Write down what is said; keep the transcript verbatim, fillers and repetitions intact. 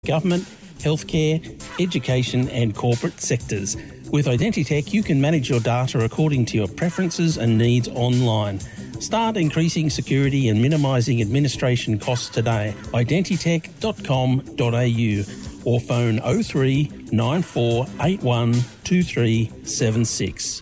government, healthcare, education and corporate sectors. With Identitech, you can manage your data according to your preferences and needs online. Start increasing security and minimising administration costs today. identitech dot com dot a u or phone oh three nine four eight one two three seven six.